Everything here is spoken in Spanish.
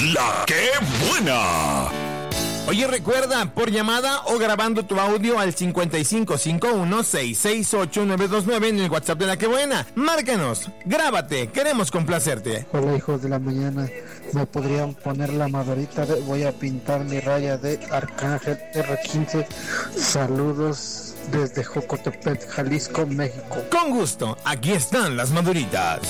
La que buena. Oye, recuerda, por llamada o grabando tu audio al 5551-668-929 en el WhatsApp de La Que Buena. Márcanos, grábate, queremos complacerte. Hola, hijos de la mañana. ¿Me podrían poner la madurita? Voy a pintar mi raya de Arcángel R15. Saludos desde Jocotepec, Jalisco, México. Con gusto, aquí están las maduritas.